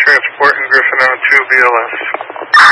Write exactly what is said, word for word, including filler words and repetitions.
transport in Griffin on two B L S.